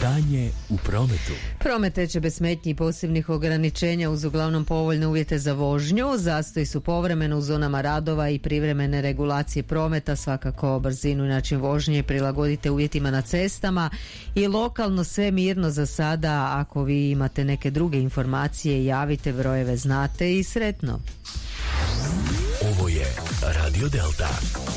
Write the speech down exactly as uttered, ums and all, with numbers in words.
Stanje u prometu. Promet teče bez smetnji i posebnih ograničenja uz uglavnom povoljne uvjete za vožnju. Zastoji su povremeno u zonama radova i privremene regulacije prometa. Svakako brzinu i način vožnje prilagodite uvjetima na cestama i lokalno sve mirno za sada. Ako vi imate neke druge informacije, javite, brojeve znate i sretno. Ovo je Radio Delta.